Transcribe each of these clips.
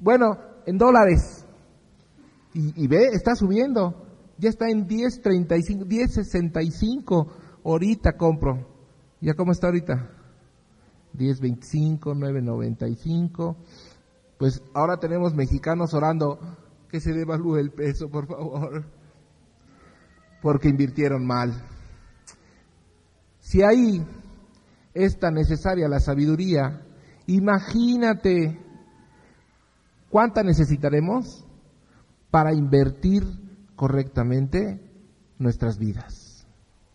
Bueno, en dólares. Y ve, está subiendo. Ya está en 10.35, 10.65. Ahorita compro. ¿Ya cómo está ahorita? 10.25, 9.95. Pues ahora tenemos mexicanos orando que se devalúe el peso, por favor. Porque invirtieron mal. Si ahí es tan necesaria la sabiduría, imagínate cuánta necesitaremos para invertir correctamente nuestras vidas.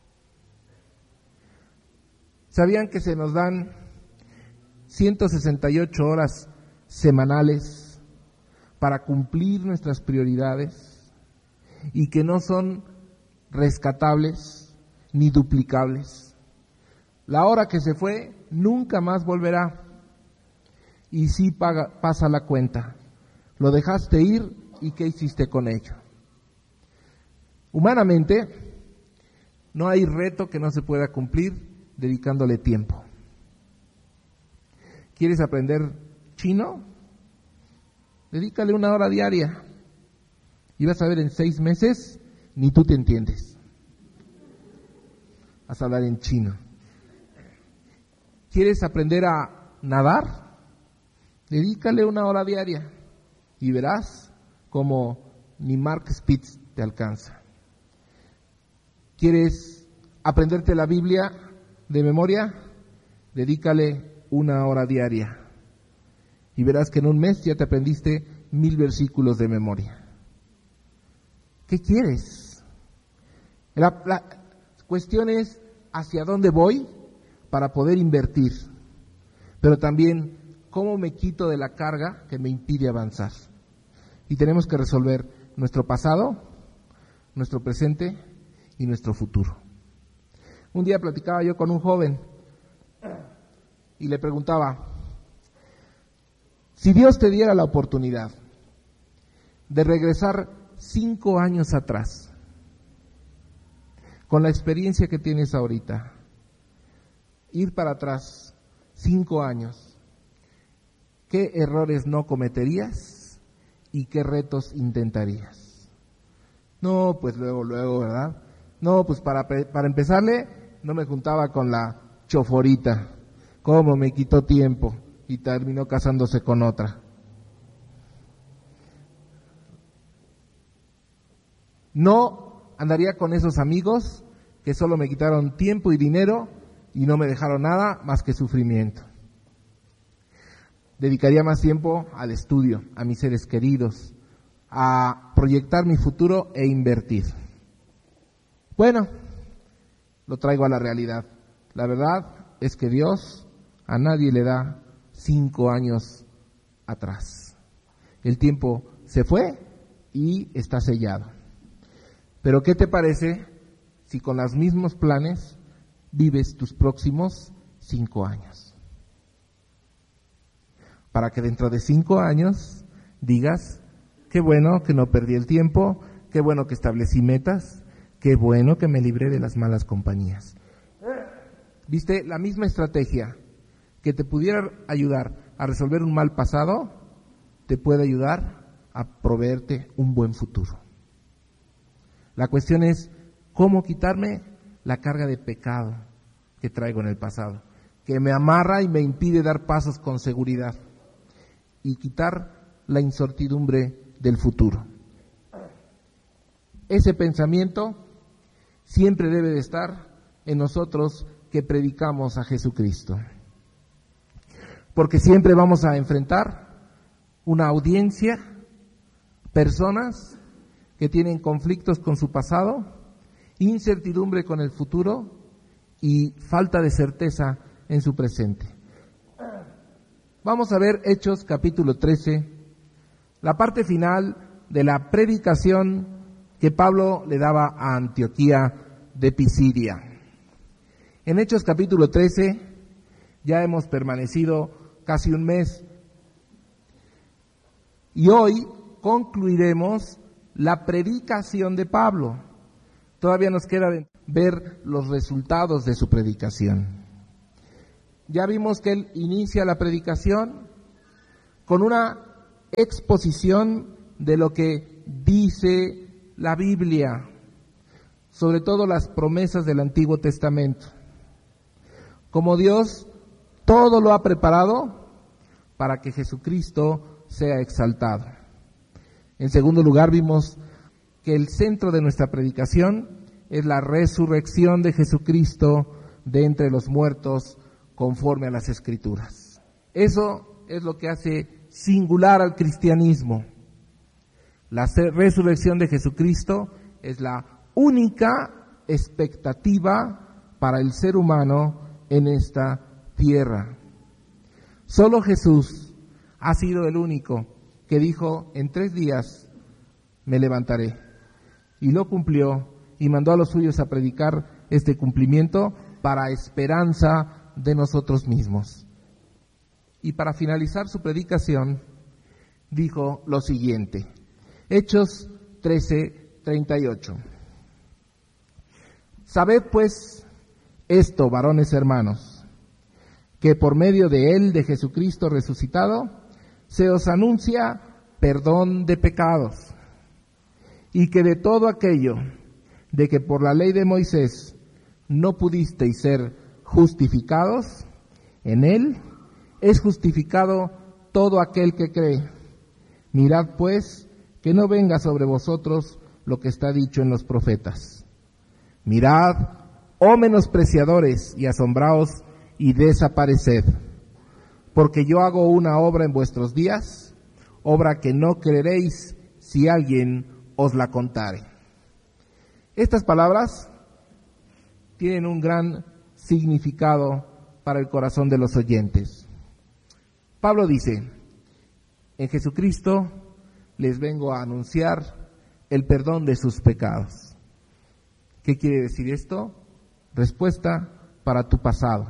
¿Sabían que se nos dan 168 horas semanales para cumplir nuestras prioridades y que no son rescatables ni duplicables? La hora que se fue nunca más volverá y sí pasa la cuenta. Lo dejaste ir y ¿qué hiciste con ello? Humanamente no hay reto que no se pueda cumplir dedicándole tiempo. ¿Quieres aprender chino? Dedícale 1 hora diaria y vas a ver en 6 meses ni tú te entiendes. Vas a hablar en chino. ¿Quieres aprender a nadar? Dedícale 1 hora diaria y verás como ni Mark Spitz te alcanza. ¿Quieres aprenderte la Biblia de memoria? Dedícale 1 hora diaria y verás que en un mes ya te aprendiste 1000 versículos de memoria. ¿Qué quieres? La cuestión es hacia dónde voy para poder invertir, pero también cómo me quito de la carga que me impide avanzar. Y tenemos que resolver nuestro pasado, nuestro presente y nuestro futuro. Un día platicaba yo con un joven y le preguntaba, si Dios te diera la oportunidad de regresar 5 años atrás, con la experiencia que tienes ahorita, ir para atrás 5 años, ¿qué errores no cometerías y qué retos intentarías? No, pues luego, ¿verdad? No, pues para empezarle, no me juntaba con la choforita. ¿Cómo me quitó tiempo? Y terminó casándose con otra. No andaría con esos amigos que solo me quitaron tiempo y dinero y no me dejaron nada más que sufrimiento. Dedicaría más tiempo al estudio, a mis seres queridos, a proyectar mi futuro e invertir. Bueno, lo traigo a la realidad. La verdad es que Dios a nadie le da 5 años atrás. El tiempo se fue y está sellado. Pero ¿qué te parece si con los mismos planes vives tus próximos 5 años? Para que dentro de 5 años digas, qué bueno que no perdí el tiempo, qué bueno que establecí metas, qué bueno que me libré de las malas compañías. ¿Viste? La misma estrategia que te pudiera ayudar a resolver un mal pasado, te puede ayudar a proveerte un buen futuro. La cuestión es, ¿cómo quitarme la carga de pecado que traigo en el pasado? Que me amarra y me impide dar pasos con seguridad. Y quitar la incertidumbre del futuro. Ese pensamiento siempre debe de estar en nosotros que predicamos a Jesucristo. Porque siempre vamos a enfrentar una audiencia, personas que tienen conflictos con su pasado, incertidumbre con el futuro y falta de certeza en su presente. Vamos a ver Hechos capítulo 13, la parte final de la predicación que Pablo le daba a Antioquía de Pisidia. En Hechos capítulo 13 ya hemos permanecido casi un mes y hoy concluiremos la predicación de Pablo. Todavía nos queda ver los resultados de su predicación. Ya vimos que él inicia la predicación con una exposición de lo que dice la Biblia, sobre todo las promesas del Antiguo Testamento. Como Dios todo lo ha preparado para que Jesucristo sea exaltado. En segundo lugar, vimos que el centro de nuestra predicación es la resurrección de Jesucristo de entre los muertos conforme a las Escrituras. Eso es lo que hace singular al cristianismo. La resurrección de Jesucristo es la única expectativa para el ser humano en esta tierra. Solo Jesús ha sido el único que dijo: en 3 días me levantaré. Y lo cumplió y mandó a los suyos a predicar este cumplimiento para esperanza de nosotros mismos. Y para finalizar su predicación, dijo lo siguiente. Hechos 13:38. Sabed pues esto, varones hermanos, que por medio de él, de Jesucristo resucitado, se os anuncia perdón de pecados, y que de todo aquello de que por la ley de Moisés no pudisteis ser justificados, en él es justificado todo aquel que cree. Mirad pues que no venga sobre vosotros lo que está dicho en los profetas. Mirad, oh menospreciadores, y asombraos y desapareced, porque yo hago una obra en vuestros días, obra que no creeréis si alguien os la contare. Estas palabras tienen un gran significado para el corazón de los oyentes. Pablo dice: en Jesucristo les vengo a anunciar el perdón de sus pecados. ¿Qué quiere decir esto? Respuesta para tu pasado.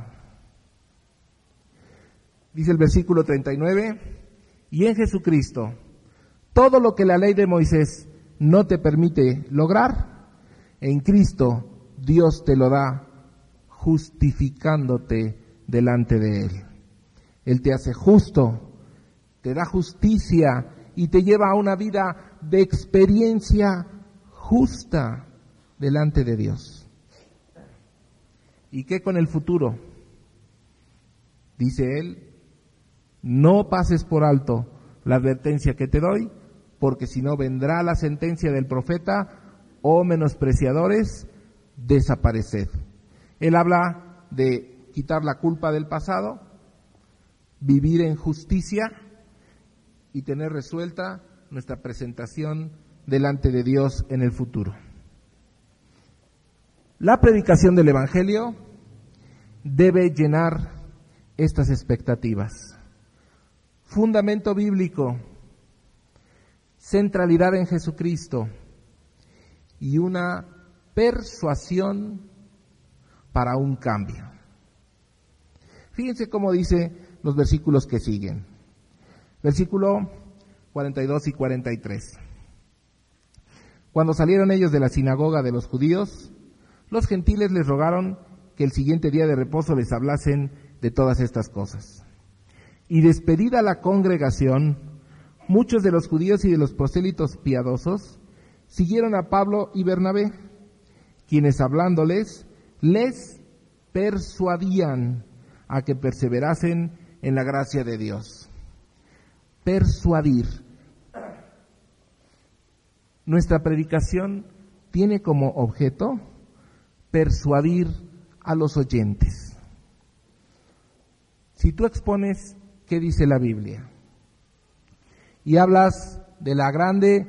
Dice el versículo 39, y en Jesucristo todo lo que la ley de Moisés no te permite lograr, en Cristo Dios te lo da, justificándote delante de Él. Él te hace justo, te da justicia y te lleva a una vida de experiencia justa delante de Dios. ¿Y qué con el futuro? Dice Él: no pases por alto la advertencia que te doy, porque si no vendrá la sentencia del profeta, oh menospreciadores, desapareced. Él habla de quitar la culpa del pasado, vivir en justicia y tener resuelta nuestra presentación delante de Dios en el futuro. La predicación del Evangelio debe llenar estas expectativas. Fundamento bíblico, centralidad en Jesucristo y una persuasión para un cambio. Fíjense cómo dice los versículos que siguen. Versículo 42 y 43. Cuando salieron ellos de la sinagoga de los judíos, los gentiles les rogaron que el siguiente día de reposo les hablasen de todas estas cosas. Y despedida la congregación, muchos de los judíos y de los prosélitos piadosos siguieron a Pablo y Bernabé, quienes hablándoles les persuadían a que perseverasen en la gracia de Dios. Persuadir. Nuestra predicación tiene como objeto persuadir a los oyentes. Si tú expones qué dice la Biblia y hablas de la grande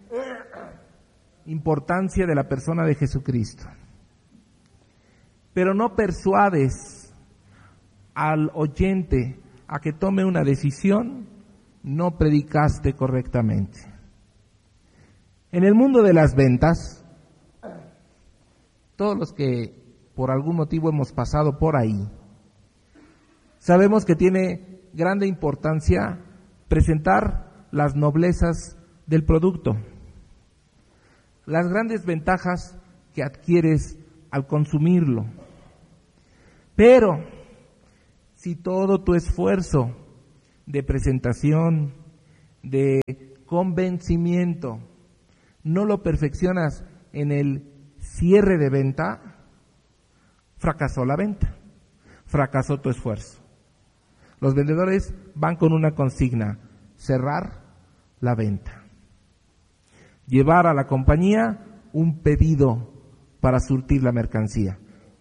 importancia de la persona de Jesucristo, pero no persuades al oyente a que tome una decisión, no predicaste correctamente. En el mundo de las ventas, todos los que por algún motivo hemos pasado por ahí, sabemos que tiene grande importancia presentar las noblezas del producto, las grandes ventajas que adquieres al consumirlo. Pero si todo tu esfuerzo de presentación, de convencimiento, no lo perfeccionas en el cierre de venta, fracasó la venta, fracasó tu esfuerzo. Los vendedores van con una consigna: cerrar la venta, llevar a la compañía un pedido para surtir la mercancía.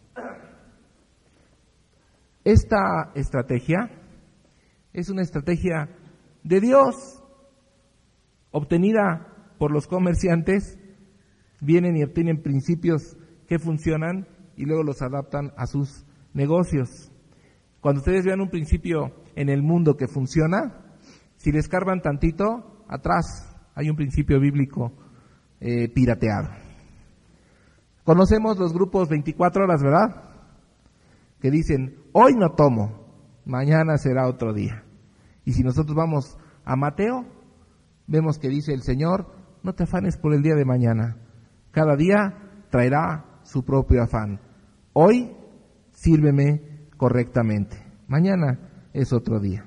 Esta estrategia es una estrategia de Dios, obtenida por los comerciantes. Vienen y obtienen principios que funcionan y luego los adaptan a sus negocios. Cuando ustedes vean un principio en el mundo que funciona, si le escarban tantito, atrás hay un principio bíblico pirateado. Conocemos los grupos 24 horas, ¿verdad? Que dicen, hoy no tomo, mañana será otro día. Y si nosotros vamos a Mateo, vemos que dice el Señor, no te afanes por el día de mañana, cada día traerá su propio afán. Hoy sírveme correctamente, mañana es otro día.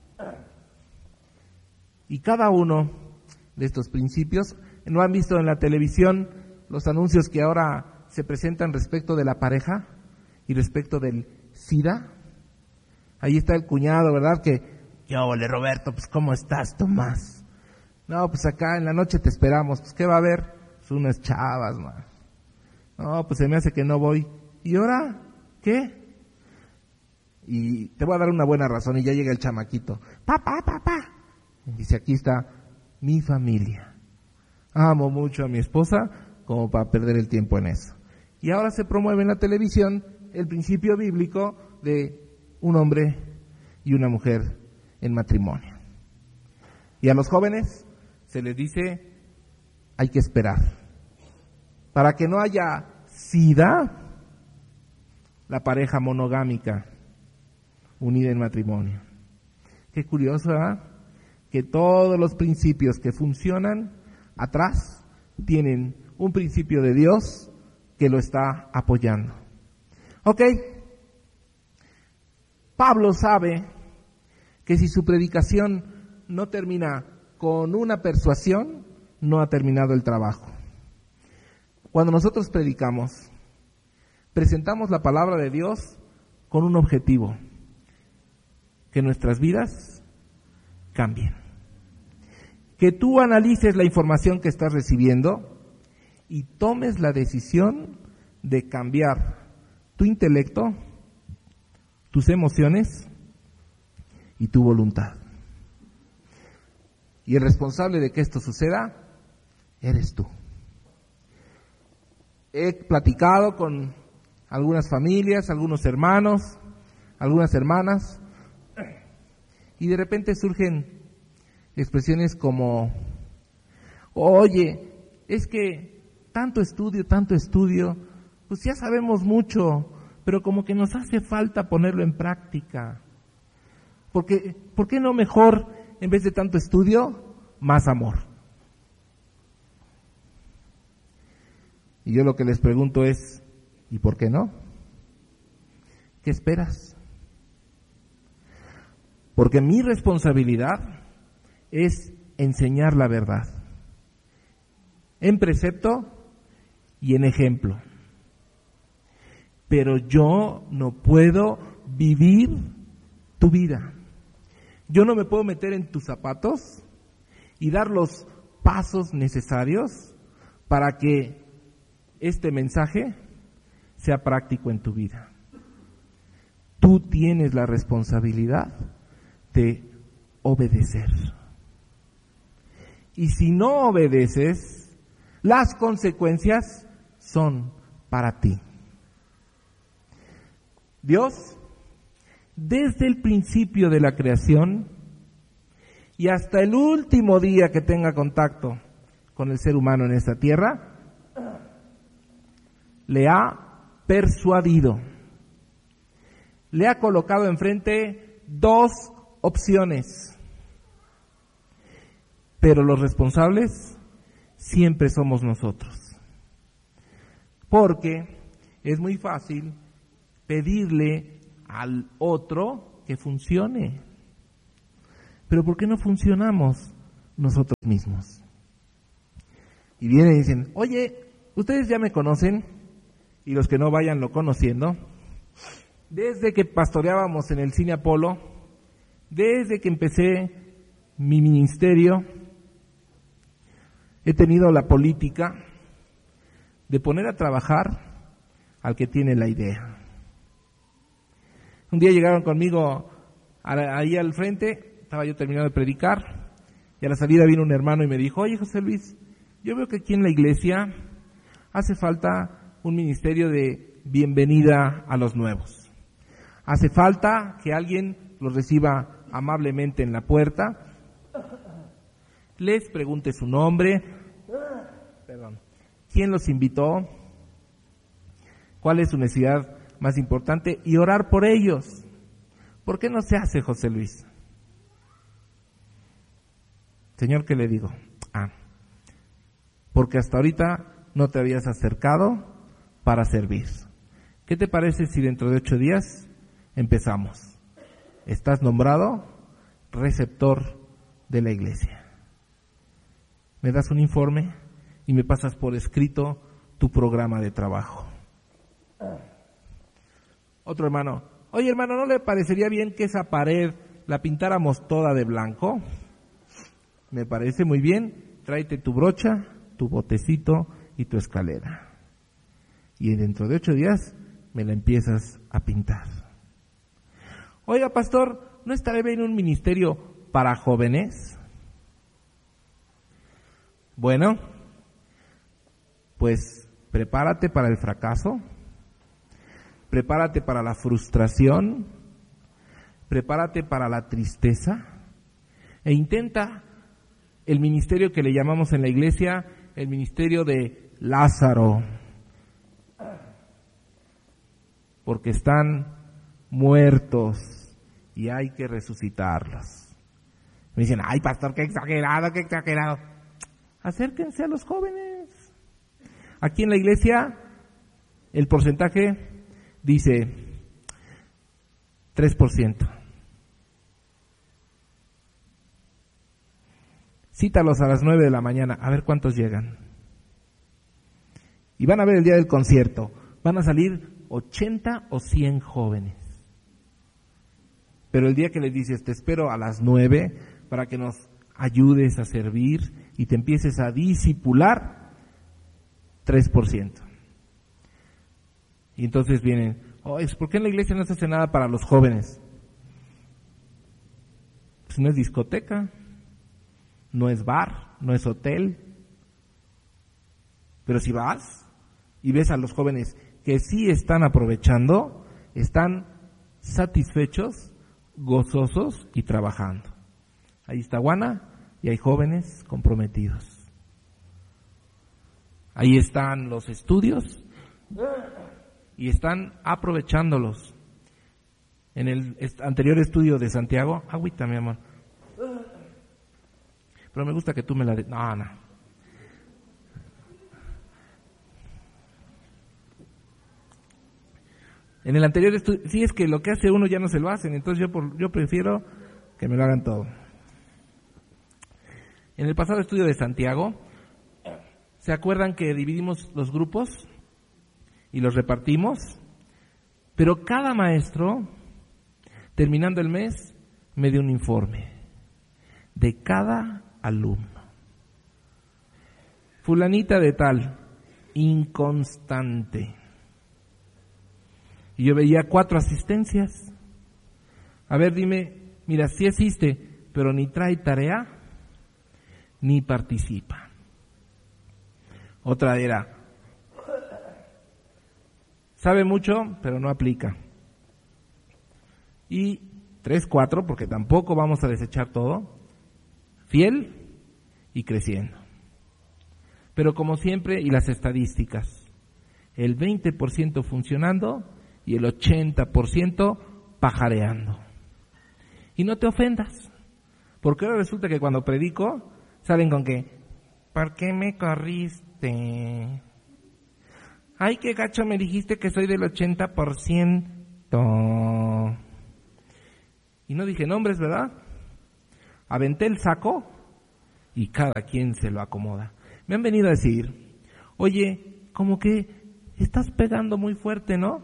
Y cada uno de estos principios, ¿no han visto en la televisión los anuncios que ahora se presentan respecto de la pareja y respecto del SIDA? Ahí está el cuñado, ¿verdad? Que, ¿qué ole, Roberto? Pues, ¿cómo estás, Tomás? No, pues acá en la noche te esperamos. Pues, ¿qué va a haber? Pues unas chavas, man. No, pues se me hace que no voy. ¿Y ahora? ¿Qué? Y te voy a dar una buena razón y ya llega el chamaquito. Papá. Dice, aquí está mi familia. Amo mucho a mi esposa como para perder el tiempo en eso. Y ahora se promueve en la televisión el principio bíblico de un hombre y una mujer en matrimonio. Y a los jóvenes se les dice, hay que esperar. Para que no haya SIDA, la pareja monogámica unida en matrimonio. Qué curioso, ¿verdad? Que todos los principios que funcionan atrás tienen un principio de Dios que lo está apoyando. Ok, Pablo sabe que si su predicación no termina con una persuasión, no ha terminado el trabajo. Cuando nosotros predicamos, presentamos la palabra de Dios con un objetivo: que nuestras vidas cambien. Que tú analices la información que estás recibiendo y tomes la decisión de cambiar tu intelecto, tus emociones y tu voluntad. Y el responsable de que esto suceda eres tú. He platicado con algunas familias, algunos hermanos, algunas hermanas, y de repente surgen expresiones como, oye, es que tanto estudio, pues ya sabemos mucho, pero como que nos hace falta ponerlo en práctica. Porque, ¿por qué no mejor, en vez de tanto estudio, más amor? Y yo lo que les pregunto es, ¿y por qué no? ¿Qué esperas? Porque mi responsabilidad es enseñar la verdad, en precepto y en ejemplo. Pero yo no puedo vivir tu vida. Yo no me puedo meter en tus zapatos y dar los pasos necesarios para que este mensaje sea práctico en tu vida. Tú tienes la responsabilidad de obedecer. Y si no obedeces, las consecuencias son para ti. Dios, desde el principio de la creación y hasta el último día que tenga contacto con el ser humano en esta tierra, le ha persuadido, le ha colocado enfrente dos opciones, pero los responsables siempre somos nosotros, porque es muy fácil pedirle al otro que funcione. Pero ¿por qué no funcionamos? nosotros mismos. Y vienen y dicen, oye, ustedes ya me conocen, y los que no vayan lo conociendo, desde que pastoreábamos en el Cine Apolo, desde que empecé mi ministerio, he tenido la política de poner a trabajar al que tiene la idea. Un día llegaron conmigo ahí al frente, estaba yo terminando de predicar, y a la salida vino un hermano y me dijo, oye José Luis, yo veo que aquí en la iglesia hace falta un ministerio de bienvenida a los nuevos. Hace falta que alguien los reciba amablemente en la puerta, les pregunte su nombre, quién los invitó, cuál es su necesidad más importante y orar por ellos. ¿Por qué no se hace, José Luis? Señor, ¿qué le digo? Porque hasta ahorita no te habías acercado para servir. ¿Qué te parece si dentro de 8 días empezamos? Estás nombrado receptor de la iglesia. Me das un informe y me pasas por escrito tu programa de trabajo. Otro hermano, oye hermano, ¿no le parecería bien que esa pared la pintáramos toda de blanco? Me parece muy bien, tráete tu brocha, tu botecito y tu escalera. Y dentro de 8 días me la empiezas a pintar. Oiga pastor, ¿no estaré bien un ministerio para jóvenes? Bueno, pues prepárate para el fracaso, prepárate para la frustración, prepárate para la tristeza e intenta el ministerio que le llamamos en la iglesia el ministerio de Lázaro, porque están muertos y hay que resucitarlos. Me dicen, ay pastor, qué exagerado, qué exagerado. Acérquense a los jóvenes. Aquí en la iglesia el porcentaje dice 3%. Cítalos a las 9 de la mañana, a ver cuántos llegan. Y van a ver el día del concierto. Van a salir 80 o 100 jóvenes. Pero el día que les dices, te espero a las 9 para que nos ayudes a servir y te empieces a discipular, 3%. Y entonces vienen, ¿por qué en la iglesia no se hace nada para los jóvenes? Pues no es discoteca, no es bar, no es hotel. Pero si vas y ves a los jóvenes que sí están aprovechando, están satisfechos, gozosos y trabajando. Ahí está Guana y hay jóvenes comprometidos. Ahí están los estudios y están aprovechándolos. En el anterior estudio de Santiago, agüita mi amor, pero me gusta que tú me la des. No. En el anterior estudio, sí, es que lo que hace uno ya no se lo hacen, entonces yo prefiero que me lo hagan todo. En el pasado estudio de Santiago, ¿se acuerdan que dividimos los grupos y los repartimos? Pero cada maestro, terminando el mes, me dio un informe de cada alumno. Fulanita de tal, inconstante. Y yo veía 4 asistencias. A ver, dime, mira, sí asiste, pero ni trae tarea, ni participa. Otra era, sabe mucho, pero no aplica. Y 3, 4, porque tampoco vamos a desechar todo, fiel y creciendo. Pero como siempre, y las estadísticas, el 20% funcionando y el 80% pajareando. Y no te ofendas, porque ahora resulta que cuando predico, salen con que, ¿por qué me corriste? Ay, qué gacho, me dijiste que soy del 80%. Y no dije nombres, ¿verdad? Aventé el saco y cada quien se lo acomoda. Me han venido a decir, oye, como que estás pegando muy fuerte, ¿no?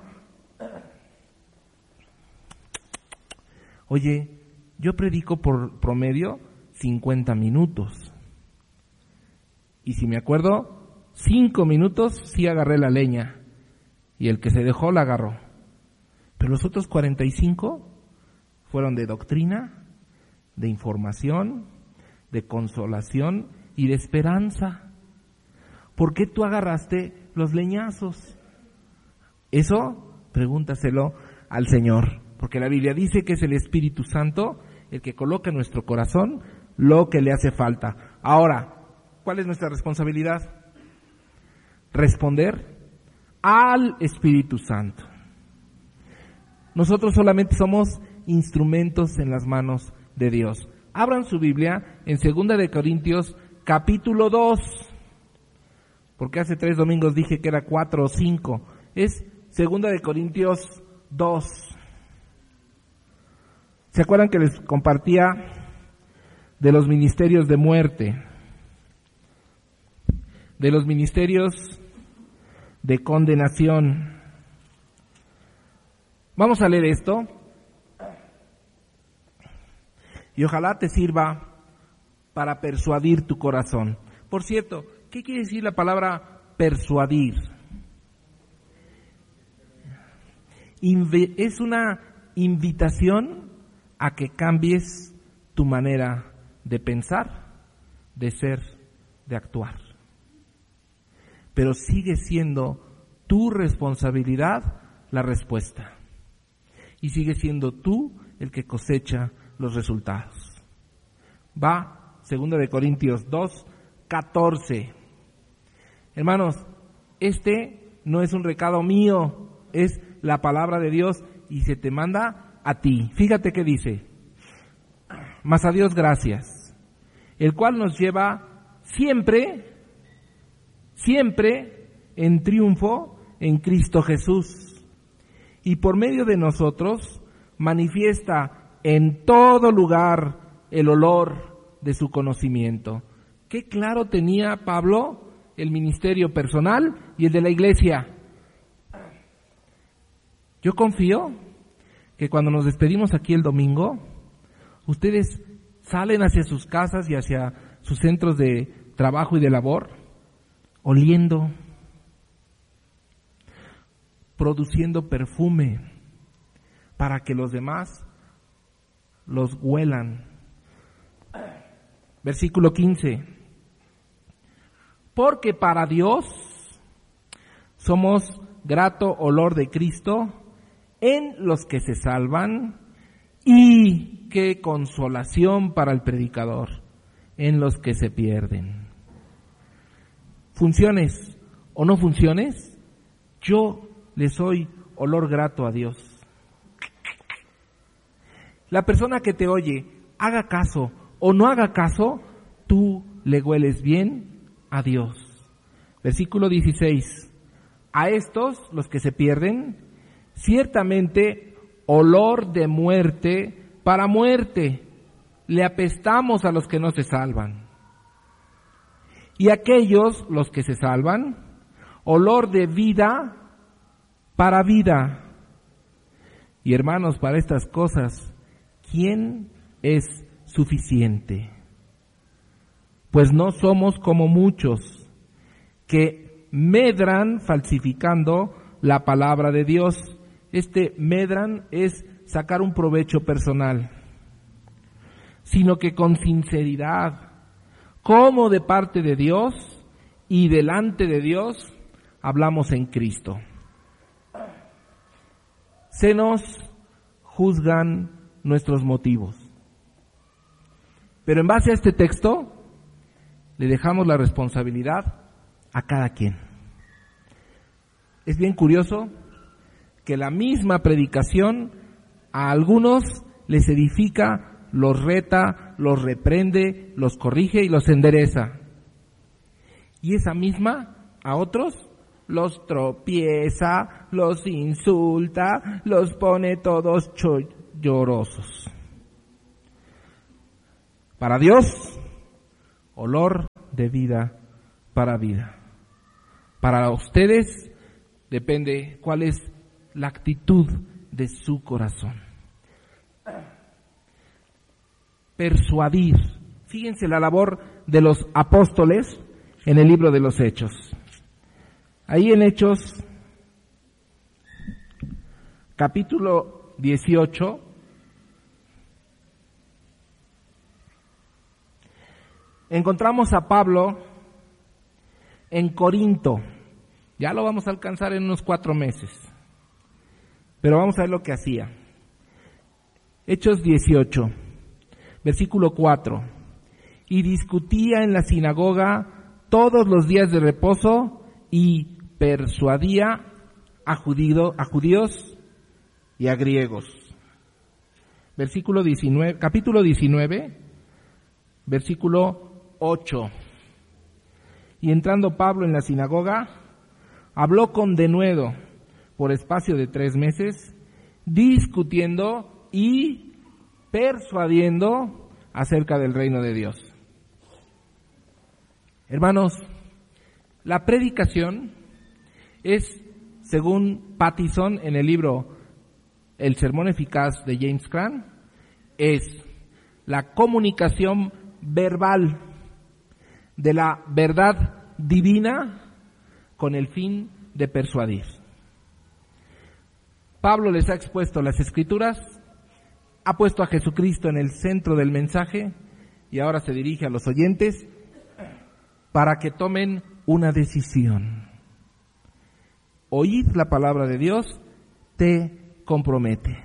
Oye, yo predico por promedio 50 minutos. Y si me acuerdo, 5 minutos sí agarré la leña. Y el que se dejó la agarró. Pero los otros 45 fueron de doctrina, de información, de consolación y de esperanza. ¿Por qué tú agarraste los leñazos? Eso, pregúntaselo al Señor. Porque la Biblia dice que es el Espíritu Santo el que coloca en nuestro corazón lo que le hace falta. Ahora, ¿cuál es nuestra responsabilidad? Responder al Espíritu Santo. Nosotros solamente somos instrumentos en las manos de Dios. Abran su Biblia en 2 de Corintios capítulo 2. Porque hace 3 domingos dije que era 4 o 5. Es 2 de Corintios 2. ¿Se acuerdan que les compartía de los ministerios de muerte? De los ministerios de condenación. Vamos a leer esto. Y ojalá te sirva para persuadir tu corazón. Por cierto, ¿qué quiere decir la palabra persuadir? Es una invitación a que cambies tu manera de pensar, de ser, de actuar. Pero sigue siendo tu responsabilidad la respuesta. Y sigue siendo tú el que cosecha los resultados. Va, 2 de Corintios 2, 14. Hermanos, este no es un recado mío, es la palabra de Dios y se te manda a ti. Fíjate qué dice. Mas a Dios gracias, el cual nos lleva siempre en triunfo en Cristo Jesús. Y por medio de nosotros manifiesta en todo lugar el olor de su conocimiento. Qué claro tenía Pablo el ministerio personal y el de la iglesia. Yo confío que cuando nos despedimos aquí el domingo, ustedes salen hacia sus casas y hacia sus centros de trabajo y de labor, oliendo, produciendo perfume para que los demás los huelan. Versículo 15. Porque para Dios somos grato olor de Cristo en los que se salvan, y qué consolación para el predicador en los que se pierden. Funciones o no funciones, yo le soy olor grato a Dios. La persona que te oye, haga caso o no haga caso, tú le hueles bien a Dios. Versículo 16. A estos, los que se pierden, ciertamente olor de muerte para muerte le apestamos a los que no se salvan. Y aquellos, los que se salvan, olor de vida para vida. Y hermanos, para estas cosas, ¿quién es suficiente? Pues no somos como muchos que medran falsificando la palabra de Dios. Medran es sacar un provecho personal, sino que con sinceridad, como de parte de Dios y delante de Dios, hablamos en Cristo. Se nos juzgan nuestros motivos. Pero en base a este texto, le dejamos la responsabilidad a cada quien. Es bien curioso que la misma predicación a algunos les edifica, los reta, los reprende, los corrige y los endereza. Y esa misma a otros los tropieza, los insulta, los pone todos llorosos. Para Dios, olor de vida para vida. Para ustedes depende cuál es la actitud de su corazón. Persuadir. Fíjense la labor de los apóstoles en el libro de los Hechos. Ahí en Hechos, capítulo 18, encontramos a Pablo en Corinto. Ya lo vamos a alcanzar en unos 4 meses. Pero vamos a ver lo que hacía. Hechos 18, versículo 4. Y discutía en la sinagoga todos los días de reposo y persuadía a judíos y a griegos. Versículo 19, capítulo 19, versículo 8. Y entrando Pablo en la sinagoga, habló con denuedo por espacio de 3 meses, discutiendo y persuadiendo acerca del reino de Dios. Hermanos, la predicación es, según Pattison en el libro El Sermón Eficaz de James Cran, es la comunicación verbal de la verdad divina con el fin de persuadir. Pablo les ha expuesto las Escrituras, ha puesto a Jesucristo en el centro del mensaje y ahora se dirige a los oyentes para que tomen una decisión. Oír la palabra de Dios te compromete.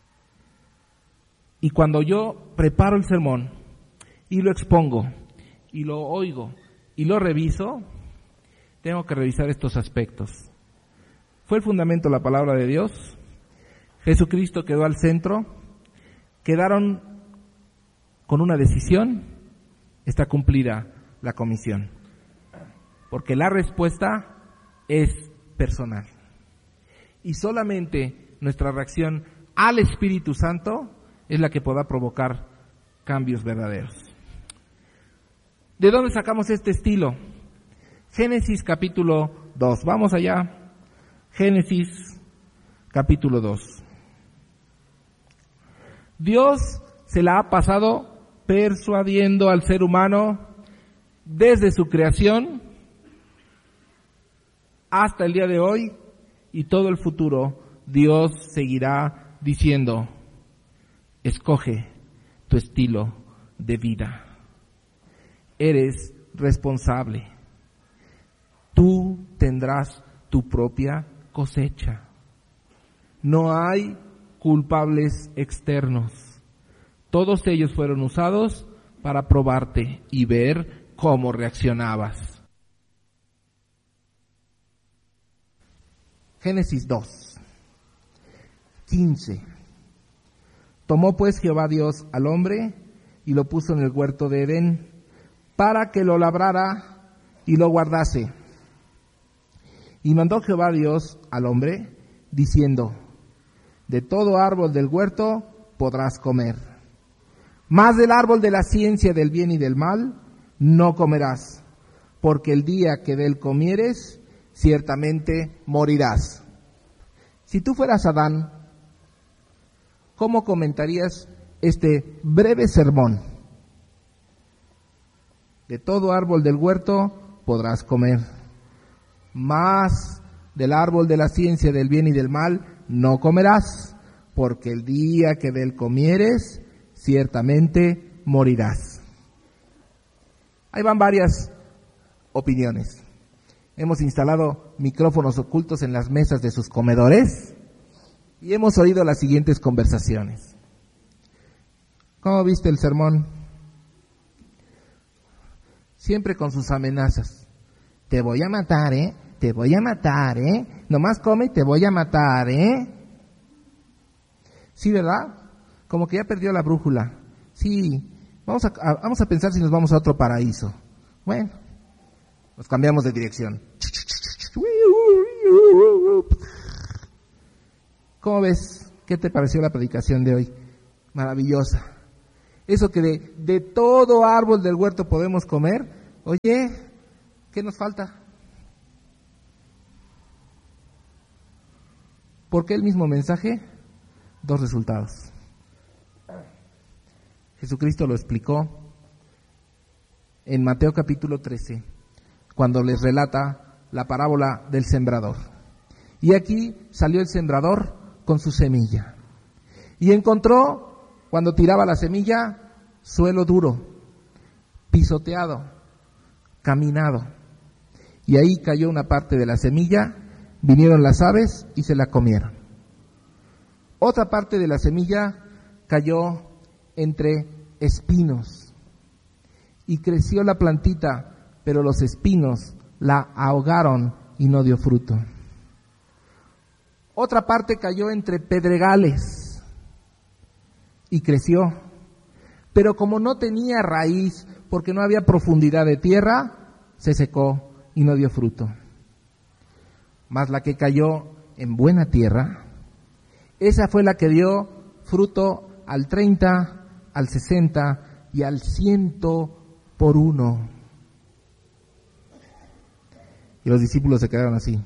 Y cuando yo preparo el sermón y lo expongo y lo oigo y lo reviso, tengo que revisar estos aspectos. ¿Fue el fundamento la palabra de Dios? ¿Jesucristo quedó al centro? ¿Quedaron con una decisión? Está cumplida la comisión. Porque la respuesta es personal. Y solamente nuestra reacción al Espíritu Santo es la que podrá provocar cambios verdaderos. ¿De dónde sacamos este estilo? Génesis capítulo 2. Vamos allá. Génesis capítulo 2. Dios se la ha pasado persuadiendo al ser humano desde su creación hasta el día de hoy y todo el futuro. Dios seguirá diciendo: escoge tu estilo de vida. Eres responsable. Tú tendrás tu propia cosecha. No hay culpables externos. Todos ellos fueron usados para probarte y ver cómo reaccionabas. Génesis 2, 15. Tomó pues Jehová Dios al hombre y lo puso en el huerto de Edén para que lo labrara y lo guardase. Y mandó Jehová Dios al hombre diciendo: de todo árbol del huerto podrás comer, mas del árbol de la ciencia del bien y del mal no comerás, porque el día que de él comieres, ciertamente morirás. Si tú fueras Adán, ¿cómo comentarías este breve sermón? De todo árbol del huerto podrás comer, mas del árbol de la ciencia del bien y del mal no comerás, porque el día que de él comieres, ciertamente morirás. Ahí van varias opiniones. Hemos instalado micrófonos ocultos en las mesas de sus comedores y hemos oído las siguientes conversaciones. ¿Cómo viste el sermón? Siempre con sus amenazas. Te voy a matar, ¿eh? Te voy a matar, ¿eh? Nomás come y te voy a matar, ¿eh? Sí, ¿verdad? Como que ya perdió la brújula. Sí, vamos a pensar si nos vamos a otro paraíso. Bueno, nos cambiamos de dirección. ¿Cómo ves? ¿Qué te pareció la predicación de hoy? Maravillosa. Eso que de todo árbol del huerto podemos comer. Oye, ¿qué nos falta? ¿Por qué el mismo mensaje? Dos resultados. Jesucristo lo explicó en Mateo capítulo 13, cuando les relata la parábola del sembrador. Y aquí salió el sembrador con su semilla. Y encontró, cuando tiraba la semilla, suelo duro, pisoteado, caminado. Y ahí cayó una parte de la semilla, vinieron las aves y se la comieron. Otra parte de la semilla cayó entre espinos y creció la plantita, pero los espinos la ahogaron y no dio fruto. Otra parte cayó entre pedregales y creció, pero como no tenía raíz, porque no había profundidad de tierra, se secó y no dio fruto. Mas la que cayó en buena tierra, esa fue la que dio fruto al 30, al 60 y al 100 por uno. Y los discípulos se quedaron así.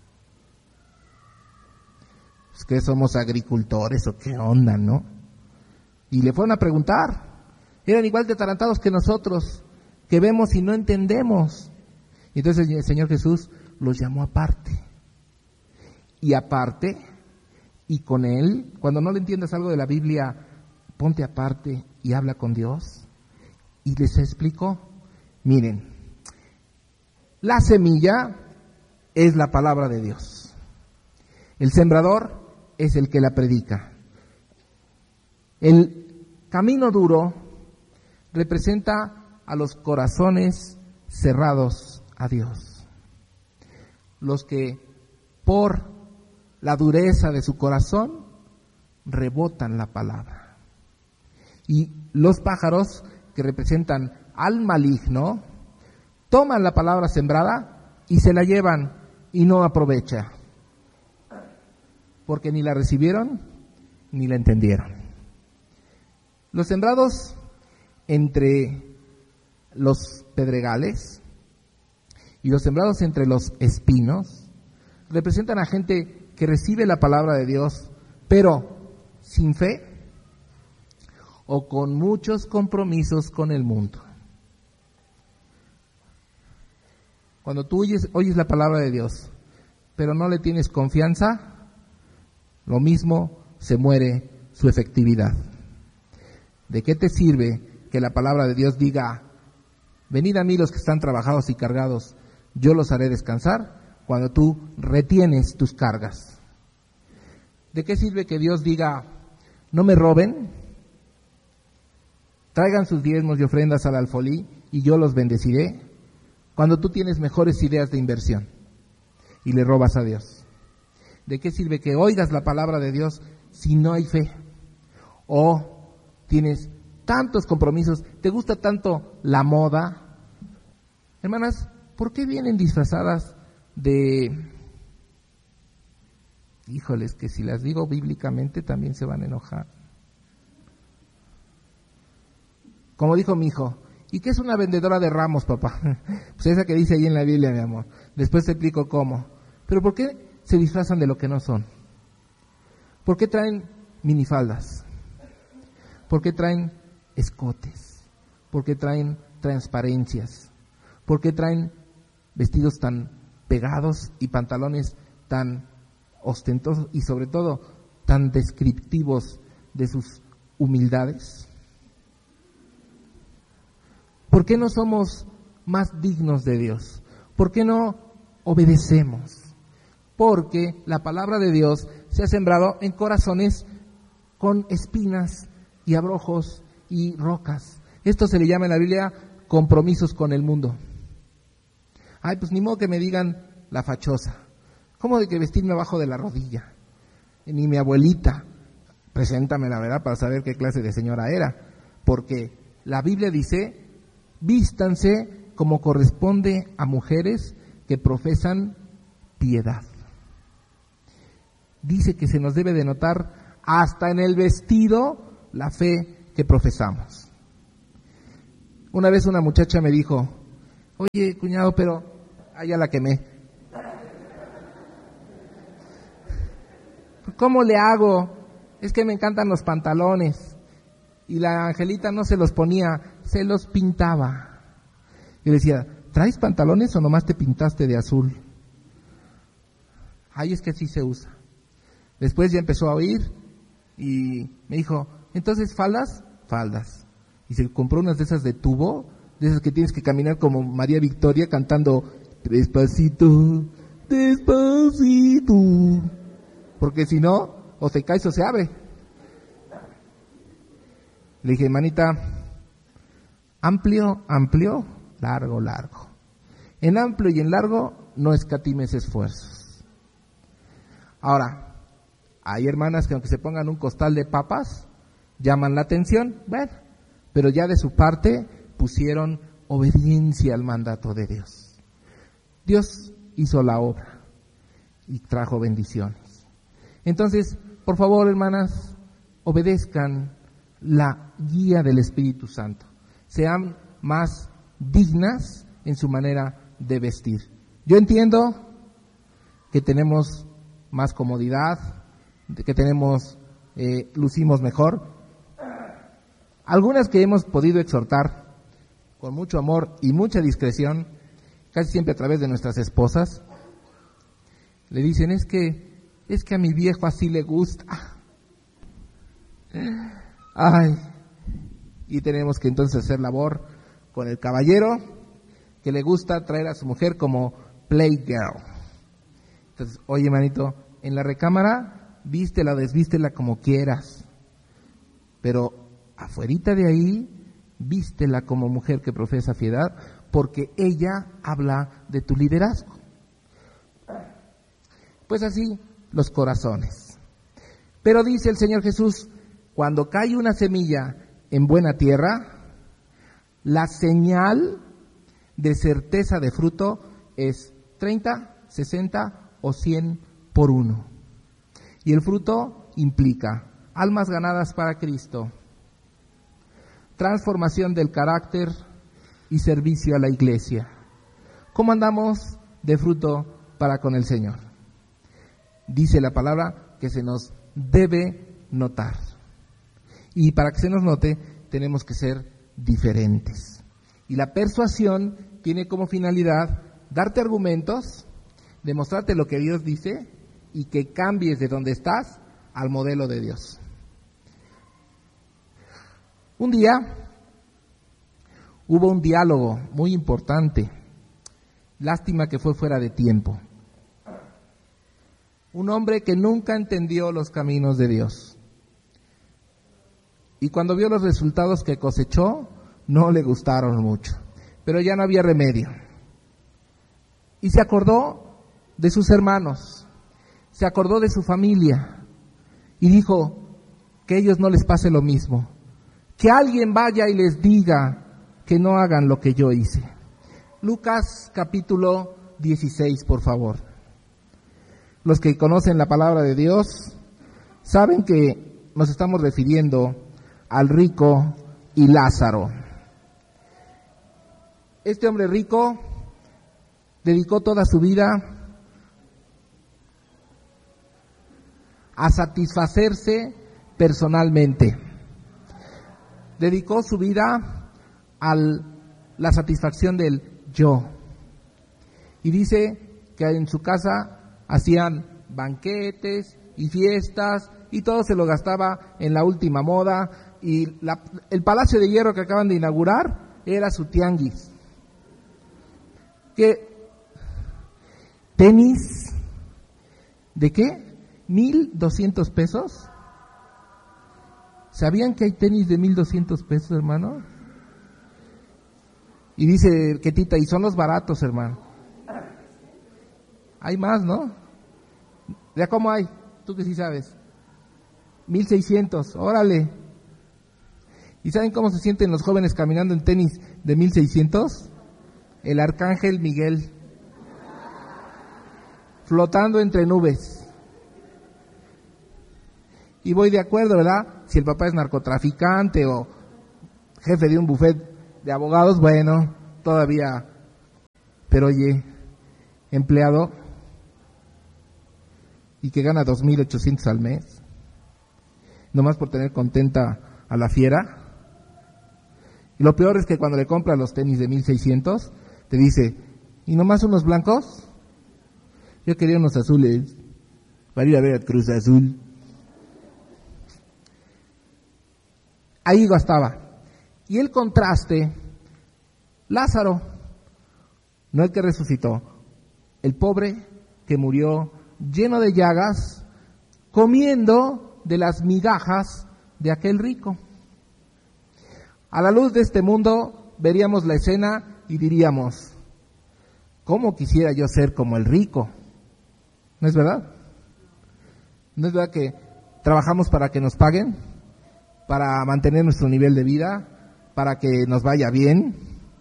¿Es que somos agricultores o qué onda, no? Y le fueron a preguntar. Eran igual de atarantados que nosotros, que vemos y no entendemos. Y entonces el Señor Jesús los llamó aparte. Y aparte, y con Él, cuando no le entiendas algo de la Biblia, ponte aparte y habla con Dios. Y les explicó, miren, la semilla es la palabra de Dios. El sembrador es el que la predica. El camino duro representa a los corazones cerrados a Dios. Los que por la dureza de su corazón rebotan la palabra. Y los pájaros, que representan al maligno, toman la palabra sembrada y se la llevan y no aprovecha, porque ni la recibieron ni la entendieron. Los sembrados entre los pedregales y los sembrados entre los espinos representan a gente que recibe la palabra de Dios, pero sin fe o con muchos compromisos con el mundo. Cuando tú oyes la palabra de Dios, pero no le tienes confianza, lo mismo se muere su efectividad. ¿De qué te sirve que la palabra de Dios diga, venid a mí los que están trabajados y cargados, yo los haré descansar, cuando tú retienes tus cargas? ¿De qué sirve que Dios diga, no me roben, traigan sus diezmos y ofrendas al alfolí y yo los bendeciré, cuando tú tienes mejores ideas de inversión y le robas a Dios? ¿De qué sirve que oigas la palabra de Dios si no hay fe? O tienes tantos compromisos, te gusta tanto la moda. Hermanas, ¿por qué vienen disfrazadas de... Híjoles, que si las digo bíblicamente también se van a enojar. Como dijo mi hijo, ¿y qué es una vendedora de ramos, papá? Pues esa que dice ahí en la Biblia, mi amor. Después te explico cómo. Pero ¿por qué se disfrazan de lo que no son? ¿Por qué traen minifaldas? ¿Por qué traen escotes? ¿Por qué traen transparencias? ¿Por qué traen vestidos tan pegados y pantalones tan ostentosos y sobre todo tan descriptivos de sus humildades? ¿Por qué no somos más dignos de Dios? ¿Por qué no obedecemos? Porque la palabra de Dios se ha sembrado en corazones con espinas y abrojos y rocas. Esto se le llama en la Biblia compromisos con el mundo. Ay, pues ni modo que me digan la fachosa. ¿Cómo de que vestirme abajo de la rodilla? Ni mi abuelita. Preséntame la verdad para saber qué clase de señora era. Porque la Biblia dice, vístanse como corresponde a mujeres que profesan piedad. Dice que se nos debe de notar hasta en el vestido la fe que profesamos. Una vez una muchacha me dijo, oye, cuñado, pero ya la quemé. ¿Cómo le hago? Es que me encantan los pantalones. Y la Angelita no se los ponía, se los pintaba. Y le decía, ¿traes pantalones o nomás te pintaste de azul? Ay, es que así se usa. Después ya empezó a oír y me dijo, ¿entonces faldas? Faldas. Y se compró unas de esas de tubo, de esas que tienes que caminar como María Victoria cantando despacito, despacito. Porque si no, o se cae o se abre. Le dije, manita, amplio, amplio, largo, largo. En amplio y en largo no escatimes esfuerzos. Ahora, hay hermanas que aunque se pongan un costal de papas, llaman la atención, bueno, pero ya de su parte pusieron obediencia al mandato de Dios. Dios hizo la obra y trajo bendiciones. Entonces, por favor, hermanas, obedezcan la guía del Espíritu Santo. Sean más dignas en su manera de vestir. Yo entiendo que tenemos más comodidad, que lucimos mejor. Algunas que hemos podido exhortar con mucho amor y mucha discreción, casi siempre a través de nuestras esposas, le dicen, es que a mi viejo así le gusta. Ay, y tenemos que entonces hacer labor con el caballero que le gusta traer a su mujer como playgirl. Entonces, oye, manito, en la recámara vístela o desvístela como quieras, pero afuerita de ahí vístela como mujer que profesa piedad, porque ella habla de tu liderazgo. Pues así los corazones. Pero dice el Señor Jesús, cuando cae una semilla en buena tierra, la señal de certeza de fruto es 30, 60 o 100 por uno. Y el fruto implica almas ganadas para Cristo, transformación del carácter y servicio a la iglesia. ¿Cómo andamos de fruto para con el Señor? Dice la palabra que se nos debe notar. Y para que se nos note, tenemos que ser diferentes. Y la persuasión tiene como finalidad darte argumentos, demostrarte lo que Dios dice y que cambies de donde estás al modelo de Dios. Un día hubo un diálogo muy importante. Lástima que fue fuera de tiempo. Un hombre que nunca entendió los caminos de Dios. Y cuando vio los resultados que cosechó, no le gustaron mucho. Pero ya no había remedio. Y se acordó de sus hermanos, se acordó de su familia y dijo que a ellos no les pase lo mismo. Que alguien vaya y les diga que no hagan lo que yo hice. Lucas capítulo 16, por favor. Los que conocen la palabra de Dios saben que nos estamos refiriendo al rico y Lázaro. Este hombre rico dedicó toda su vida a satisfacerse personalmente. Dedicó su vida a la satisfacción del yo. Y dice que en su casa hacían banquetes y fiestas y todo se lo gastaba en la última moda. Y el Palacio de Hierro que acaban de inaugurar era su tianguis. ¿Qué? ¿Tenis? ¿De qué? ¿1,200 pesos? ¿Sabían que hay tenis de 1,200 pesos, hermano? Y dice Ketita, y son los baratos, hermano. Hay más, ¿no? ¿Ya cómo hay? Tú que sí sabes. 1,600, órale. ¿Y saben cómo se sienten los jóvenes caminando en tenis de 1,600? El arcángel Miguel, flotando entre nubes. Y voy de acuerdo, ¿verdad? Si el papá es narcotraficante o jefe de un buffet de abogados, bueno, todavía. Pero oye, empleado y que gana 2,800 al mes, nomás por tener contenta a la fiera. Y lo peor es que cuando le compra los tenis de 1,600, te dice, ¿y nomás unos blancos? Yo quería unos azules para ir a ver a Cruz Azul. Ahí estaba. Y el contraste, Lázaro, no el que resucitó, el pobre que murió lleno de llagas, comiendo de las migajas de aquel rico. A la luz de este mundo veríamos la escena y diríamos, ¿cómo quisiera yo ser como el rico? ¿No es verdad? ¿No es verdad que trabajamos para que nos paguen? Para mantener nuestro nivel de vida, para que nos vaya bien.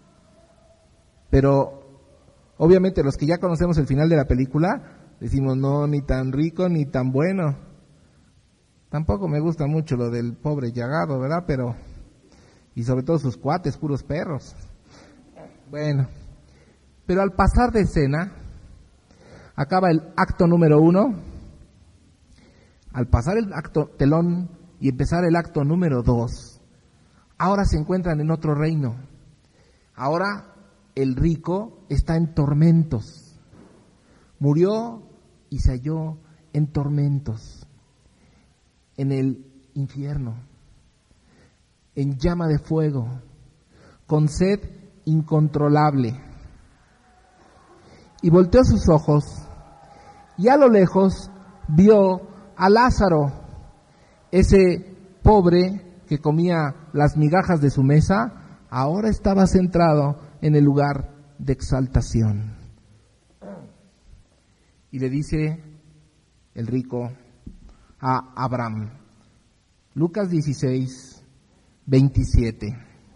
Pero obviamente los que ya conocemos el final de la película, decimos, no, ni tan rico ni tan bueno. Tampoco me gusta mucho lo del pobre llagado, ¿verdad? Pero, y sobre todo sus cuates, puros perros. Bueno, pero al pasar de escena, acaba el acto número 1, al pasar el acto telón y empezar el acto número 2, ahora se encuentran en otro reino. Ahora el rico está en tormentos. Murió y se halló en tormentos, en el infierno, en llama de fuego, con sed incontrolable. Y volteó sus ojos y a lo lejos vio a Lázaro, ese pobre que comía las migajas de su mesa, ahora estaba centrado en el lugar de exaltación. Y le dice el rico a Abraham, Lucas 16, 27.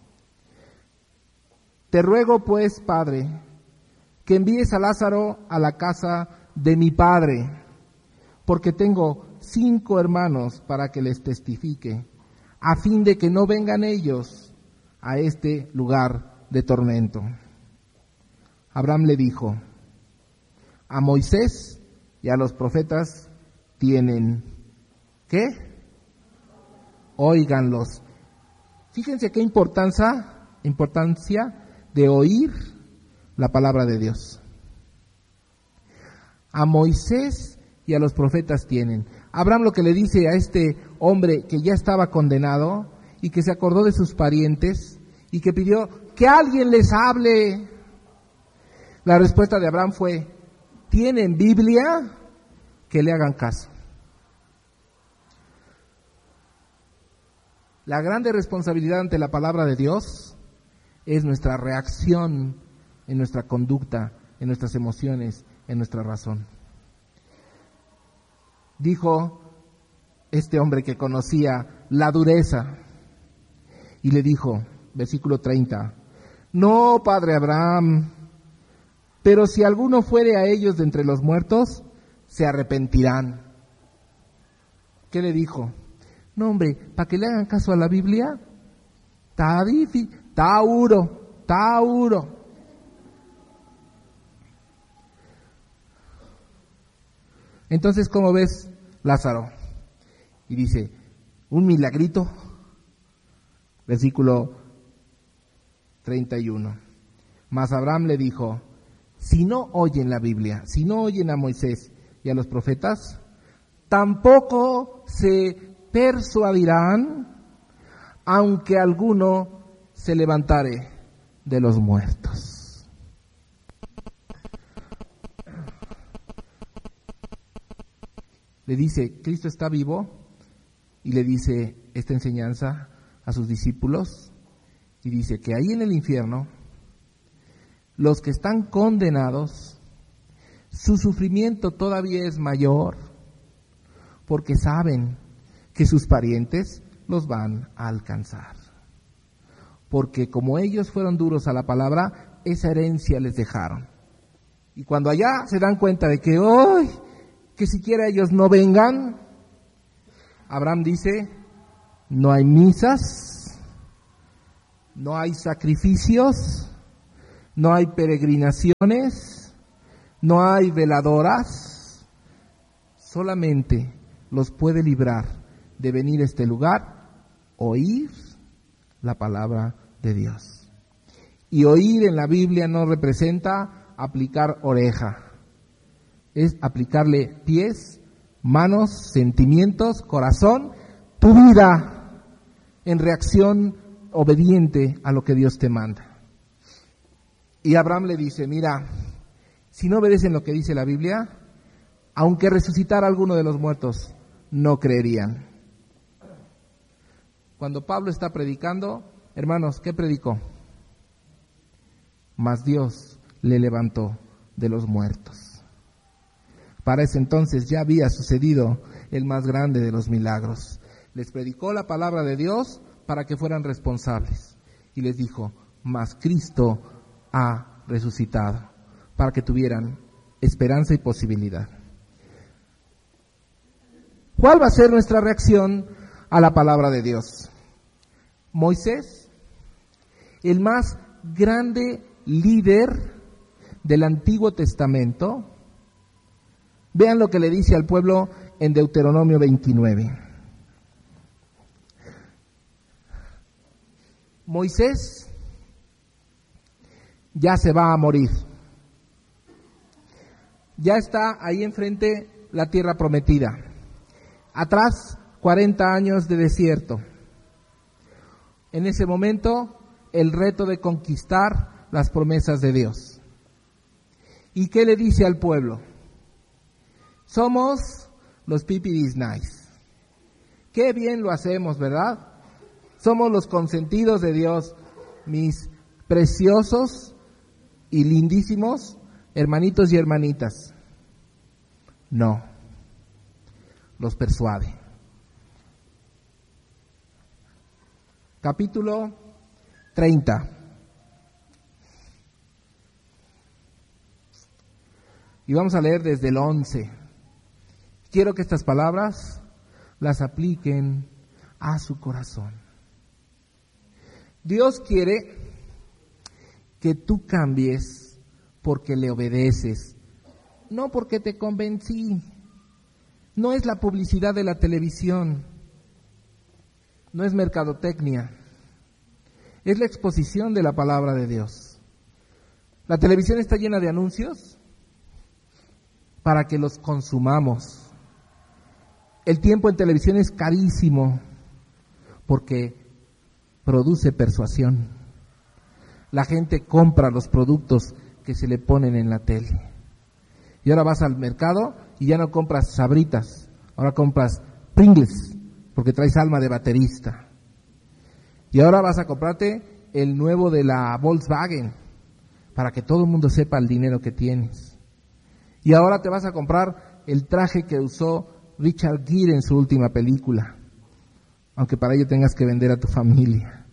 Te ruego pues, Padre, que envíes a Lázaro a la casa de mi padre, porque tengo 5 hermanos para que les testifique, a fin de que no vengan ellos a este lugar de tormento. Abraham le dijo, a Moisés y a los profetas tienen, ¿qué? Óiganlos. Fíjense qué importancia de oír la palabra de Dios. A Moisés y a los profetas tienen. Abraham lo que le dice a este hombre que ya estaba condenado y que se acordó de sus parientes y que pidió que alguien les hable. La respuesta de Abraham fue, ¿tienen Biblia? Que le hagan caso. La grande responsabilidad ante la palabra de Dios es nuestra reacción en nuestra conducta, en nuestras emociones, en nuestra razón. Dijo este hombre que conocía la dureza y le dijo, versículo 30, no, padre Abraham, pero si alguno fuere a ellos de entre los muertos, se arrepentirán. ¿Qué le dijo? No, hombre, para que le hagan caso a la Biblia, está difícil, está duro. Entonces, ¿cómo ves, Lázaro? Y dice, un milagrito, versículo 31. Mas Abraham le dijo, si no oyen la Biblia, si no oyen a Moisés y a los profetas, tampoco se persuadirán, aunque alguno se levantare de los muertos. Le dice, Cristo está vivo, y le dice esta enseñanza a sus discípulos, y dice que ahí en el infierno, los que están condenados, su sufrimiento todavía es mayor, porque saben que sus parientes los van a alcanzar. Porque como ellos fueron duros a la palabra, esa herencia les dejaron. Y cuando allá se dan cuenta de que, ¡ay!, que siquiera ellos no vengan, Abraham dice, no hay misas, No hay sacrificios, no hay peregrinaciones, no hay veladoras, solamente los puede librar de venir a este lugar, oír la palabra de Dios. Y oír en la Biblia no representa aplicar oreja, es aplicarle pies, manos, sentimientos, corazón, tu vida en reacción obediente a lo que Dios te manda. Y Abraham le dice, mira, si no obedecen lo que dice la Biblia, aunque resucitara alguno de los muertos, no creerían. Cuando Pablo está predicando, hermanos, ¿qué predicó? Mas Dios le levantó de los muertos. Para ese entonces ya había sucedido el más grande de los milagros. Les predicó la palabra de Dios para que fueran responsables. Y les dijo, mas Cristo ha resucitado, para que tuvieran esperanza y posibilidad. ¿Cuál va a ser nuestra reacción a la palabra de Dios? Moisés, el más grande líder del Antiguo Testamento, vean lo que le dice al pueblo en Deuteronomio 29. Moisés ya se va a morir. Ya está ahí enfrente la tierra prometida. Atrás, 40 años de desierto. En ese momento, el reto de conquistar las promesas de Dios. ¿Y qué le dice al pueblo? Somos los pipidis nice. Qué bien lo hacemos, ¿verdad? Somos los consentidos de Dios, mis preciosos y lindísimos hermanitos y hermanitas. No, los persuade. Capítulo 30. Y vamos a leer desde el 11. Quiero que estas palabras las apliquen a su corazón. Dios quiere que tú cambies porque le obedeces, no porque te convencí. No es la publicidad de la televisión, no es mercadotecnia, es la exposición de la palabra de Dios. La televisión está llena de anuncios para que los consumamos. El tiempo en televisión es carísimo porque produce persuasión. La gente compra los productos que se le ponen en la tele. Y ahora vas al mercado y ya no compras Sabritas, ahora compras Pringles, porque traes alma de baterista. Y ahora vas a comprarte el nuevo de la Volkswagen, para que todo el mundo sepa el dinero que tienes. Y ahora te vas a comprar el traje que usó Richard Gere en su última película, aunque para ello tengas que vender a tu familia.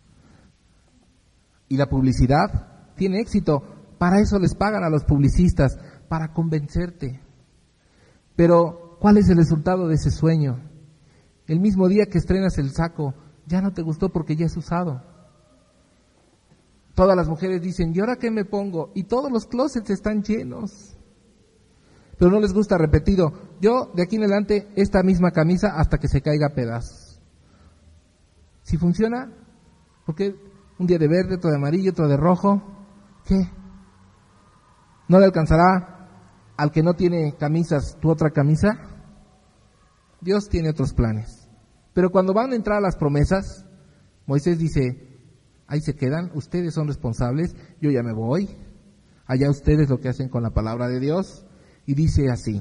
Y la publicidad tiene éxito, para eso les pagan a los publicistas, para convencerte. Pero, ¿cuál es el resultado de ese sueño? El mismo día que estrenas el saco, ya no te gustó porque ya es usado. Todas las mujeres dicen, ¿y ahora qué me pongo? Y todos los closets están llenos. Pero no les gusta repetido. Yo, de aquí en adelante, esta misma camisa hasta que se caiga a pedazos. Si funciona, porque un día de verde, otro de amarillo, otro de rojo, ¿qué? ¿No le alcanzará al que no tiene camisas tu otra camisa? Dios tiene otros planes. Pero cuando van a entrar a las promesas, Moisés dice, ahí se quedan, ustedes son responsables, yo ya me voy, allá ustedes lo que hacen con la palabra de Dios. Y dice así,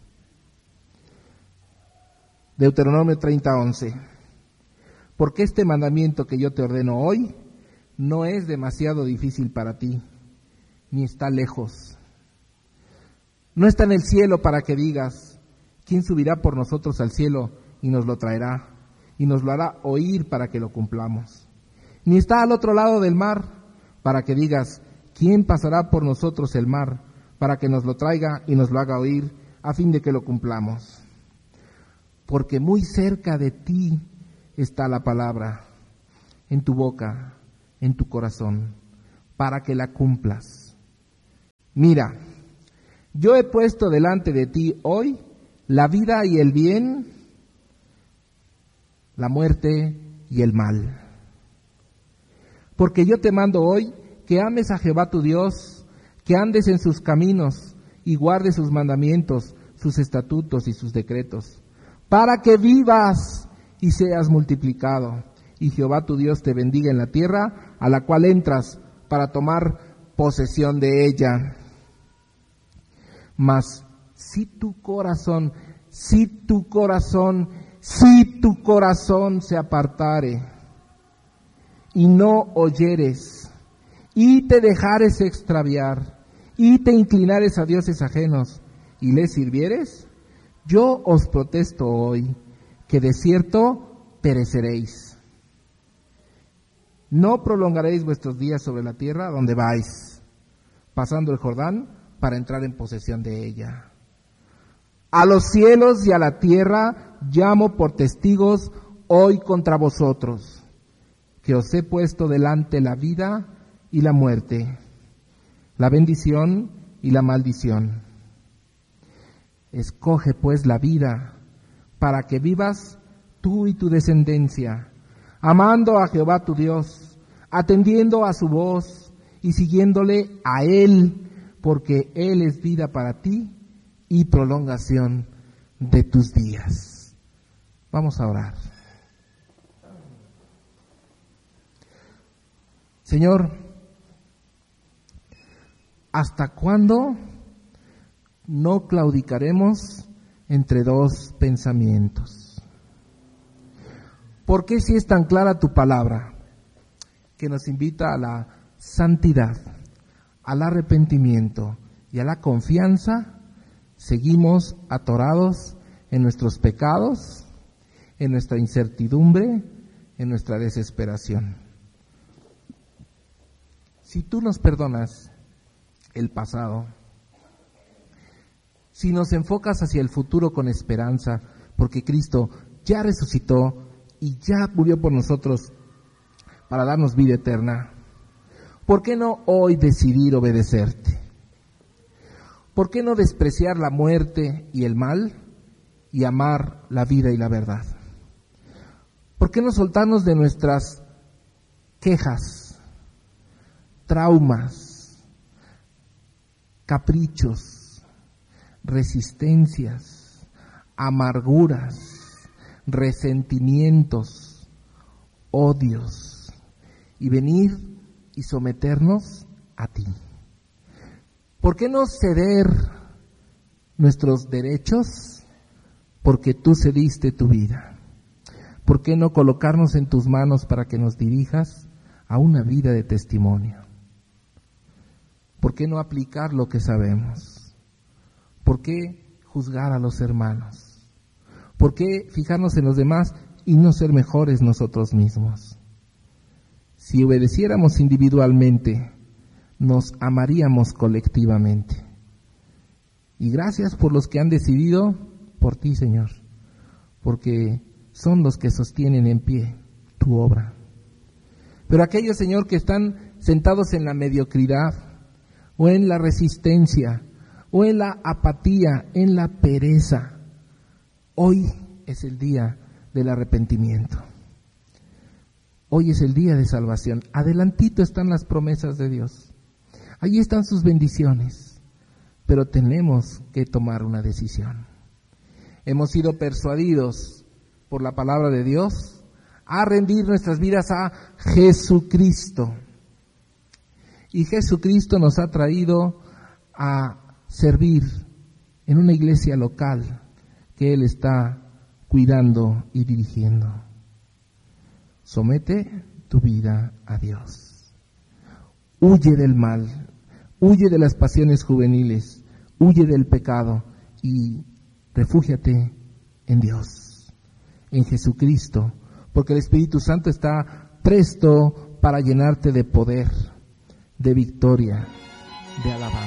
Deuteronomio 30:11, porque este mandamiento que yo te ordeno hoy no es demasiado difícil para ti, ni está lejos. No está en el cielo para que digas, ¿quién subirá por nosotros al cielo y nos lo traerá? Y nos lo hará oír para que lo cumplamos. Ni está al otro lado del mar para que digas, ¿quién pasará por nosotros el mar para que nos lo traiga y nos lo haga oír a fin de que lo cumplamos? Porque muy cerca de ti está la palabra, en tu boca en tu corazón, para que la cumplas. Mira, yo he puesto delante de ti hoy la vida y el bien, la muerte y el mal. Porque yo te mando hoy que ames a Jehová tu Dios, que andes en sus caminos y guardes sus mandamientos, sus estatutos y sus decretos, para que vivas y seas multiplicado, y Jehová tu Dios te bendiga en la tierra a la cual entras para tomar posesión de ella. Mas si tu corazón se apartare y no oyeres, y te dejares extraviar, y te inclinares a dioses ajenos, y les sirvieres, yo os protesto hoy, que de cierto pereceréis. No prolongaréis vuestros días sobre la tierra donde vais, pasando el Jordán para entrar en posesión de ella. A los cielos y a la tierra llamo por testigos hoy contra vosotros, que os he puesto delante la vida y la muerte, la bendición y la maldición. Escoge pues la vida, para que vivas tú y tu descendencia, amando a Jehová tu Dios, atendiendo a su voz y siguiéndole a Él, porque Él es vida para ti y prolongación de tus días. Vamos a orar. Señor, ¿hasta cuándo no claudicaremos entre dos pensamientos? ¿Por qué si es tan clara tu palabra, que nos invita a la santidad, al arrepentimiento y a la confianza, seguimos atorados en nuestros pecados, en nuestra incertidumbre, en nuestra desesperación? Si tú nos perdonas el pasado, si nos enfocas hacia el futuro con esperanza, porque Cristo ya resucitó y ya murió por nosotros para darnos vida eterna, ¿por qué no hoy decidir obedecerte? ¿Por qué no despreciar la muerte y el mal y amar la vida y la verdad? ¿Por qué no soltarnos de nuestras quejas, traumas, caprichos, resistencias, amarguras, resentimientos, odios, y venir y someternos a ti? ¿Por qué no ceder nuestros derechos? Porque tú cediste tu vida. ¿Por qué no colocarnos en tus manos para que nos dirijas a una vida de testimonio? ¿Por qué no aplicar lo que sabemos? ¿Por qué juzgar a los hermanos? ¿Por qué fijarnos en los demás y no ser mejores nosotros mismos? Si obedeciéramos individualmente, nos amaríamos colectivamente. Y gracias por los que han decidido por ti, Señor, porque son los que sostienen en pie tu obra. Pero aquellos, Señor, que están sentados en la mediocridad, o en la resistencia, o en la apatía, en la pereza, hoy es el día del arrepentimiento. Hoy es el día de salvación. Adelantito están las promesas de Dios. Allí están sus bendiciones. Pero tenemos que tomar una decisión. Hemos sido persuadidos por la palabra de Dios a rendir nuestras vidas a Jesucristo. Y Jesucristo nos ha traído a servir en una iglesia local que Él está cuidando y dirigiendo. Somete tu vida a Dios. Huye del mal, huye de las pasiones juveniles, huye del pecado y refúgiate en Dios, en Jesucristo, porque el Espíritu Santo está presto para llenarte de poder, de victoria, de alabanza.